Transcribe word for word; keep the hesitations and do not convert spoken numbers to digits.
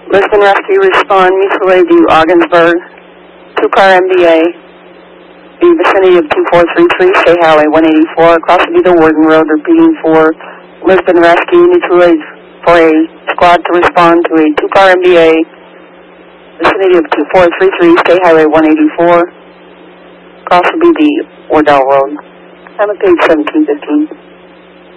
Lisbon Rescue respond, mutual aid to Ogdensburg, two-car M D A, the vicinity of two four three three, State Highway one eighty-four, across the Warden Road, repeating for Lisbon Rescue, mutual aid for a squad to respond to a two-car M D A, vicinity of two four three three, State Highway one eighty-four, across the Wardell Road. I'm at page seventeen fifteen.